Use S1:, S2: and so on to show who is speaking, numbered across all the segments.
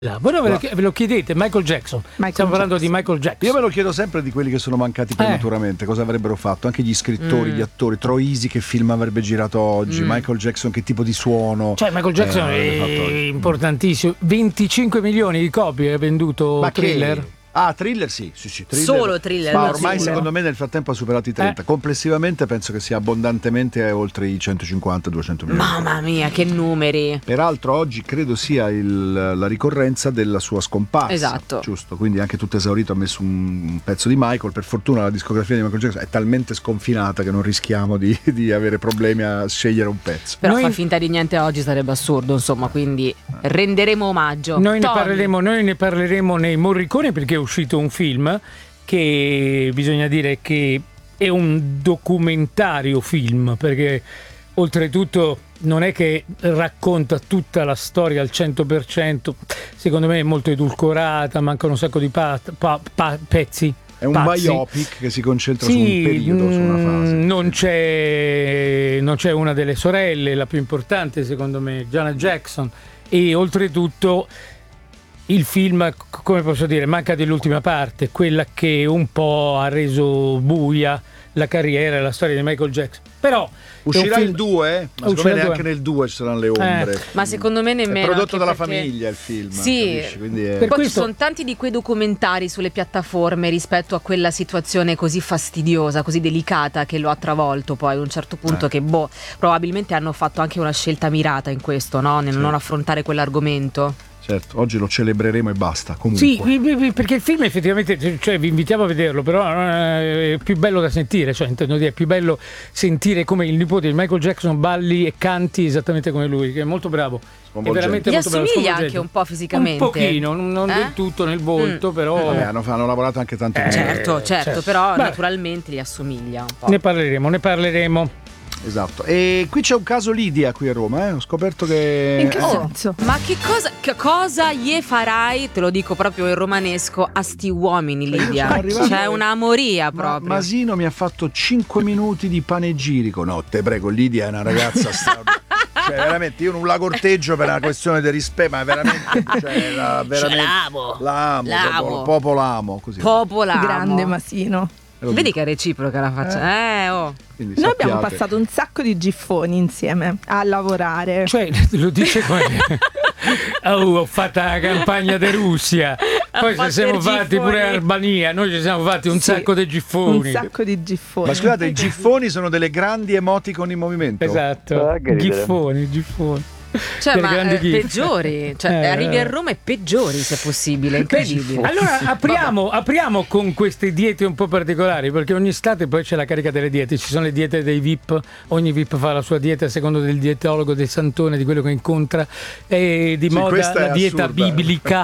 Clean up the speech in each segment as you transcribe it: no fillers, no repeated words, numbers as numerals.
S1: Voi non ve lo chiedete, Michael Jackson. Stiamo parlando di Michael Jackson.
S2: Io me lo chiedo sempre di quelli che sono mancati prematuramente, cosa avrebbero fatto, anche gli scrittori, gli attori. Troisi che film avrebbe girato oggi, Michael Jackson che tipo di suono.
S1: Cioè Michael Jackson è importantissimo, 25 milioni di copie ha venduto Thriller.
S2: Thriller sì, Thriller.
S3: Solo Thriller.
S2: Ma ormai secondo me nel frattempo ha superato i 30. Complessivamente penso che sia abbondantemente oltre i 150-200 milioni.
S3: Mamma mia, che numeri.
S2: Peraltro oggi credo sia la ricorrenza della sua scomparsa.
S3: Esatto.
S2: Giusto, quindi anche Tutto Esaurito ha messo un pezzo di Michael. Per fortuna la discografia di Michael Jackson è talmente sconfinata che non rischiamo di avere problemi a scegliere un pezzo.
S3: Però far finta di niente oggi sarebbe assurdo, insomma, quindi renderemo omaggio.
S1: Noi ne parleremo nei Morricone, perché è uscito un film che bisogna dire che è un documentario film, perché oltretutto non è che racconta tutta la storia al 100%, secondo me è molto edulcorata, mancano un sacco di pezzi. È un
S2: biopic che si concentra su un periodo, su una fase.
S1: Non c'è una delle sorelle, la più importante secondo me, Janet Jackson, e oltretutto il film, come posso dire, manca dell'ultima parte, quella che un po' ha reso buia la carriera e la storia di Michael Jackson. Però
S2: uscirà il 2? Ma secondo me neanche nel 2 ci saranno le ombre.
S3: Ma secondo me nemmeno.
S2: È prodotto dalla famiglia il film.
S3: Sì, poi ci sono tanti di quei documentari sulle piattaforme rispetto a quella situazione così fastidiosa, così delicata che lo ha travolto poi a un certo punto, che probabilmente hanno fatto anche una scelta mirata in questo, no? Nel non affrontare quell'argomento.
S2: Certo, oggi lo celebreremo e basta. Comunque.
S1: Sì, perché il film effettivamente, cioè, vi invitiamo a vederlo, però è più bello da sentire, cioè intendo dire, è più bello sentire come il nipote di Michael Jackson balli e canti esattamente come lui, che è molto bravo. È veramente
S3: gli
S1: molto
S3: assomiglia anche un po' fisicamente.
S1: Un pochino, non del tutto nel volto, però.
S2: Vabbè, hanno lavorato anche tanto.
S3: Certo, però naturalmente gli assomiglia un po'.
S1: Ne parleremo.
S2: Esatto. E qui c'è un caso Lidia qui a Roma, Ho scoperto che.
S3: In che senso? Ma che cosa gli farai, te lo dico proprio in romanesco, a sti uomini, Lidia? C'è una moria proprio.
S2: Masino mi ha fatto 5 minuti di panegirico. No, te prego, Lidia è una ragazza straordinaria. Cioè, veramente, io non la corteggio per una questione di rispetto, ma veramente, l'amo. Popolamo, così.
S3: Popolamo.
S4: Grande Masino.
S3: Vedi che è reciproca la faccia.
S4: Noi abbiamo passato un sacco di giffoni insieme a lavorare.
S1: Cioè, lo dice come? Ho fatto la campagna di Russia, poi ci siamo fatti pure Albania, noi ci siamo fatti un sacco di giffoni.
S4: Un sacco di giffoni.
S2: Ma scusate, i giffoni sono delle grandi emoticon in movimento.
S1: Esatto, giffoni.
S3: Cioè, ma peggiori, arrivi a Roma e peggiori se possibile, incredibile.
S1: Allora apriamo con queste diete un po' particolari, perché ogni estate poi c'è la carica delle diete, ci sono le diete dei VIP, ogni VIP fa la sua dieta a secondo del dietologo, del santone, di quello che incontra, e di moda la dieta biblica,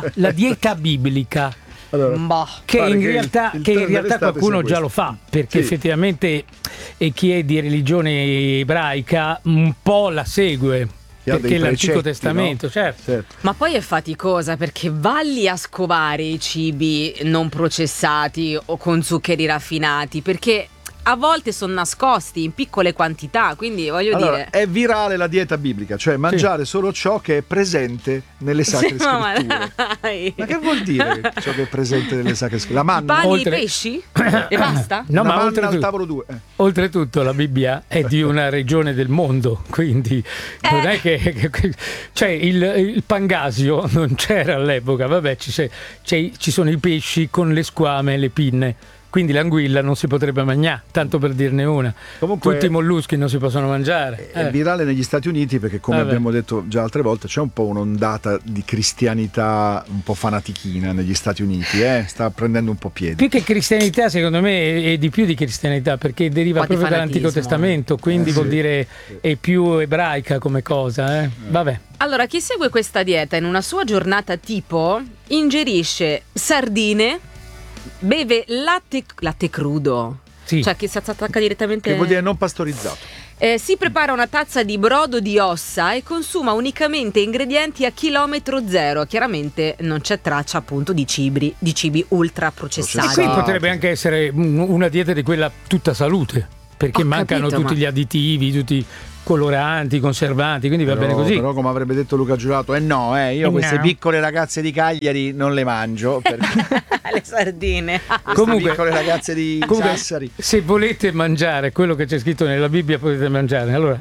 S2: Allora,
S1: che in realtà qualcuno già lo fa, perché effettivamente chi è di religione ebraica un po' la segue. Perché l'Antico Testamento, no? Certo.
S3: Ma poi è faticosa, perché valli a scovare i cibi non processati o con zuccheri raffinati, perché a volte sono nascosti in piccole quantità, quindi voglio dire.
S2: È virale la dieta biblica, cioè mangiare solo ciò che è presente nelle sacre scritture. Ma che vuol dire ciò che è presente nelle sacre scritture? La manna?
S3: I pani e i pesci? E basta?
S1: No, ma
S2: al tavolo 2.
S1: Oltretutto la Bibbia è di una regione del mondo, quindi non è che cioè il pangasio non c'era all'epoca, vabbè, ci sono i pesci con le squame e le pinne. Quindi l'anguilla non si potrebbe mangiare, tanto per dirne una. Comunque, tutti i molluschi non si possono mangiare.
S2: È virale negli Stati Uniti perché, come abbiamo detto già altre volte, c'è un po' un'ondata di cristianità un po' fanatichina negli Stati Uniti, sta prendendo un po' piede.
S1: Più che cristianità, secondo me, è di più di cristianità, perché deriva proprio dall'Antico Testamento, quindi vuol dire è più ebraica come cosa. Vabbè.
S3: Allora, chi segue questa dieta in una sua giornata tipo ingerisce sardine, beve latte crudo, cioè che si attacca direttamente,
S2: che vuol dire non pastorizzato.
S3: Si prepara una tazza di brodo di ossa e consuma unicamente ingredienti a chilometro zero. Chiaramente non c'è traccia appunto di cibi ultra processati.
S1: E qui potrebbe anche essere una dieta di quella tutta salute, perché mancano tutti gli additivi, tutti coloranti, conservanti, quindi va bene così.
S2: Però come avrebbe detto Luca Giurato, io queste piccole ragazze di Cagliari non le mangio perché
S3: le sardine.
S2: Comunque, piccole ragazze di Sassari.
S1: Se volete mangiare quello che c'è scritto nella Bibbia potete mangiare. Allora,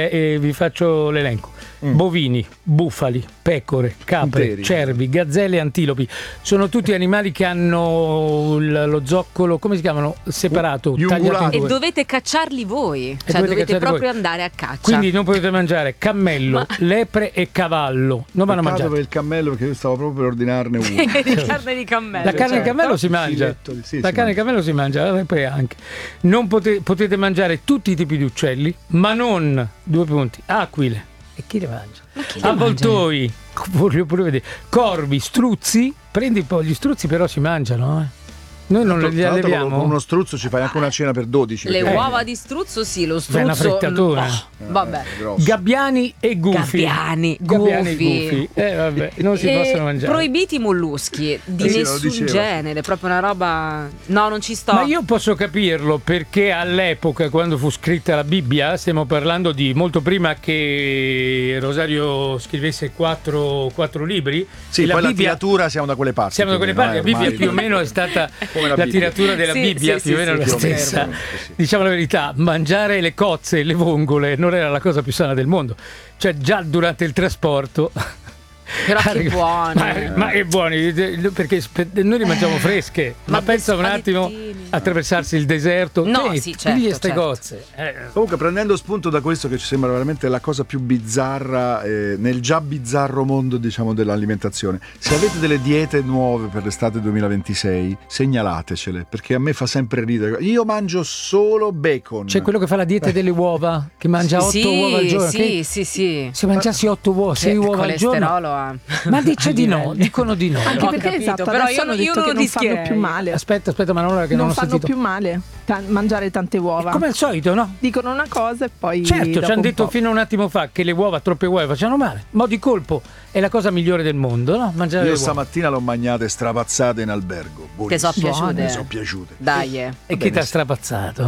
S1: vi faccio l'elenco. Bovini, bufali, pecore, capre,
S2: Interi.
S1: cervi, gazzelle, antilopi. Sono tutti animali che hanno lo zoccolo, come si chiamano? Separato, tagliato in
S3: E
S1: due.
S3: dovete cacciarli voi,
S1: E
S3: cioè dovete
S1: cacciare
S3: proprio
S1: voi.
S3: andare a caccia.
S1: Quindi non potete mangiare cammello, lepre e cavallo. Non vanno
S2: Peccato
S1: mangiati.
S2: per il cammello, perché io stavo proprio per ordinarne uno.
S3: di carne di cammello.
S1: La carne di
S3: certo.
S1: cammello si mangia. La carne di cammello si mangia, la lepre anche. Non potete mangiare tutti i tipi di uccelli, ma non, 2 punti, aquile. E chi le mangia? Avvoltoi, voglio pure vedere. Corvi, struzzi. Prendi poi gli struzzi, però si mangiano, Noi non li
S2: Tra l'altro,
S1: alleviamo.
S2: con uno struzzo ci fai anche una cena per 12.
S3: Le
S2: perché-
S3: uova di struzzo sì, lo
S1: Beh, una
S3: struzzo
S1: frittatura.
S3: vabbè.
S2: grosso.
S1: Gabbiani e gufi.
S3: Gabbiani,
S1: Gabbiani e
S3: gufi.
S1: gufi. Vabbè, non si possono mangiare.
S3: Proibiti i molluschi di
S2: Sì, lo
S3: nessun
S2: dicevo.
S3: genere, proprio una roba. No, non ci sto.
S1: Ma io posso capirlo perché all'epoca, quando fu scritta la Bibbia, stiamo parlando di molto prima che Rosario scrivesse 4 libri.
S2: Sì,
S1: e
S2: poi la tiratura siamo da quelle parti.
S1: Siamo da quelle parti, la Bibbia
S2: ormai.
S1: più o meno è stata
S2: Come la
S1: la
S2: Bibbia.
S1: tiratura della
S3: Sì,
S1: Bibbia,
S3: sì,
S1: più o
S3: sì,
S1: meno
S3: sì,
S1: la
S2: più o meno,
S1: stessa.
S2: sì.
S1: Diciamo la verità, mangiare le cozze e le vongole non era la cosa più sana del mondo. Cioè già durante il trasporto.
S3: Però che buoni.
S1: Ma è buoni, perché noi le mangiamo fresche. Ma pensa un attimo
S3: spaghettini.
S1: a attraversarsi il deserto.
S3: No, sì, certo,
S1: Pigli ste
S3: certo.
S1: cozze.
S2: Comunque, prendendo spunto da questo, che ci sembra veramente la cosa più bizzarra nel già bizzarro mondo, diciamo, dell'alimentazione, se avete delle diete nuove per l'estate 2026, segnalatecele, perché a me fa sempre ridere. Io mangio solo bacon.
S1: C'è quello che fa la dieta delle uova, che mangia 8 uova al giorno. che
S3: Sì.
S1: se mangiassi 8 uova, 6 uova al giorno.
S3: colesterolo ha.
S1: Ma dice di no, dicono di no.
S4: Anche
S3: Ho
S4: perché
S3: capito,
S4: esatto,
S3: però
S4: adesso
S3: io
S4: hanno detto
S3: non
S4: che non fanno
S3: rischierei.
S4: più male.
S1: Aspetta, ma non, che non
S4: Non
S1: ho
S4: fanno
S1: sentito.
S4: più male mangiare tante uova.
S1: Come al solito, no?
S4: Dicono una cosa e poi
S1: Certo, ci
S4: dopo
S1: hanno
S4: un
S1: detto
S4: po'.
S1: fino a un attimo fa che le uova, troppe uova, facciano male. Ma di colpo è la cosa migliore del mondo, no? Mangiare
S2: Io
S1: le uova.
S2: stamattina l'ho mangiate strapazzate in albergo.
S3: Ti sono
S2: Buonissime.
S3: piaciute?
S2: Mi sono piaciute.
S3: Dai.
S1: E chi ti ha strapazzato?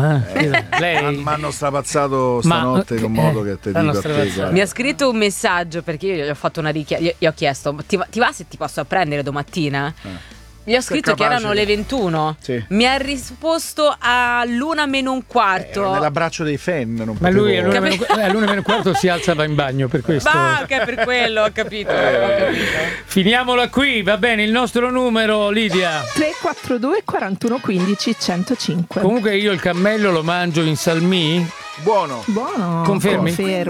S1: Lei?
S2: Mi hanno strapazzato stanotte in un modo che te
S1: t'hanno
S2: dico a te,
S1: strapazzato.
S2: guarda.
S3: Mi ha scritto un messaggio perché io gli ho fatto una richiesta. Gli ho chiesto: ti va se ti posso prendere domattina? Gli ho scritto che
S2: capace.
S3: erano le 21.
S2: Sì.
S3: Mi ha risposto all'1 meno un quarto.
S2: Ero nell'abbraccio dei fan. Non
S1: Ma lui
S2: potevo-
S1: all'1 meno un quarto si alza, va in bagno per questo.
S3: Ma che per quello, ho capito. Ho capito.
S1: Finiamola qui, va bene, il nostro numero, Lidia.
S4: 342 41 15 105.
S1: Comunque io il cammello lo mangio in salmì.
S2: Buono.
S4: Buono.
S1: Confermi?
S4: Confermo.